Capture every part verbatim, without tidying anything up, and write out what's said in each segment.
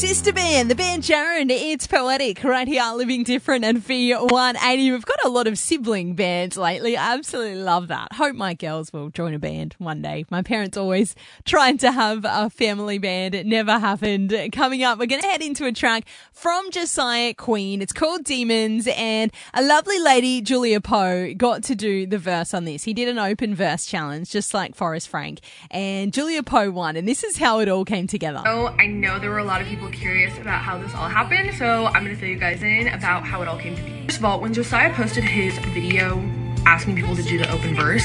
sister band, the band Jaron. It's Poetic right here, Living Different and V one eighty. We've got a lot of sibling bands lately. I absolutely love that. Hope my girls will join a band one day. My parents always trying to have a family band. It never happened. Coming up, we're going to head into a track from Josiah Queen. It's called Demons, and a lovely lady, Julia Poe, got to do the verse on this. He did an open verse challenge, just like Forrest Frank, and Julia Poe won, and this is how it all came together. So I know there were a lot of people curious about how this all happened, so I'm going to fill you guys in about how it all came to be. First of all, when Josiah posted his video asking people to do the open verse,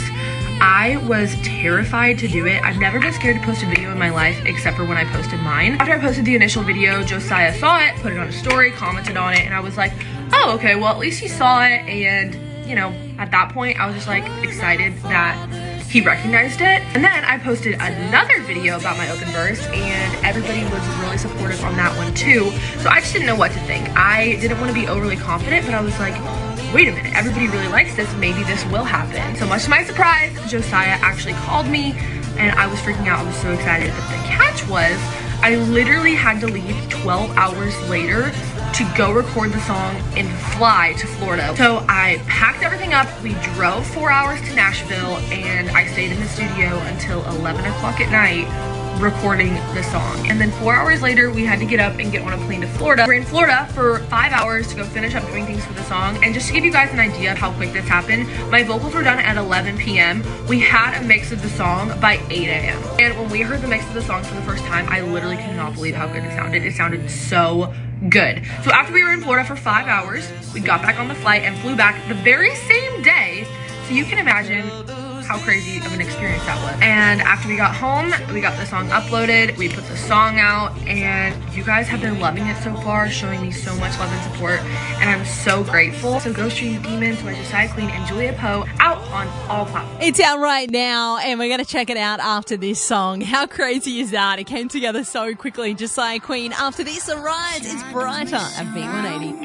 I was terrified to do it. I've never been scared to post a video in my life except for when I posted mine. After I posted the initial video, Josiah saw it, put it on a story, commented on it, and I was like, oh, okay, well, at least he saw it. And, you know, at that point, I was just like excited that he recognized it. And then I posted another video about my open verse, and everybody was really supportive on that one too. So I just didn't know what to think. I didn't want to be overly confident, but I was like, wait a minute, everybody really likes this, maybe this will happen. So much to my surprise, Josiah actually called me, and I was freaking out. I was so excited. But the catch was, I literally had to leave twelve hours later to go record the song and fly to Florida. So I packed everything up, we drove four hours to Nashville, and I stayed in the studio until eleven o'clock at night recording the song. And then four hours later, we had to get up and get on a plane to Florida. We're in Florida for five hours to go finish up doing things for the song. And just to give you guys an idea of how quick this happened, my vocals were done at eleven p m We had a mix of the song by eight a m And when we heard the mix of the song for the first time, I literally could not believe how good it sounded. It sounded so good. So after we were in Florida for five hours, we got back on the flight and flew back the very same day. So you can imagine how crazy of an experience that was. And after we got home, we got the song uploaded, we put the song out, and you guys have been loving it so far, showing me so much love and support, and I'm so grateful. So go stream Demons by Josiah Queen and Julia Poe out on all platforms. It's out right now, and we're going to check it out after this song. How crazy is that? It came together so quickly. Josiah Queen. After this, Arise, it's brighter at V one eighty.